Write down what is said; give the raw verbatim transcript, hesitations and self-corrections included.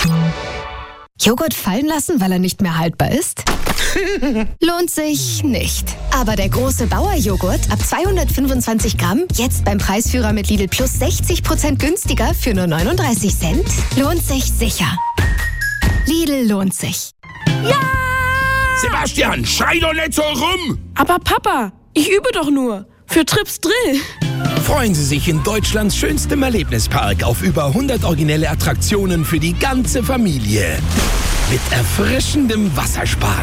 Joghurt fallen lassen, weil er nicht mehr haltbar ist? Lohnt sich nicht. Aber der große Bauer-Joghurt ab zweihundertfünfundzwanzig Gramm, jetzt beim Preisführer mit Lidl Plus sechzig Prozent günstiger für nur neununddreißig Cent, lohnt sich sicher. Lidl lohnt sich. Ja! Sebastian, schrei doch nicht so rum! Aber Papa, ich übe doch nur. Für Trips Drill. Freuen Sie sich in Deutschlands schönstem Erlebnispark auf über hundert originelle Attraktionen für die ganze Familie. Mit erfrischendem Wasserspaß.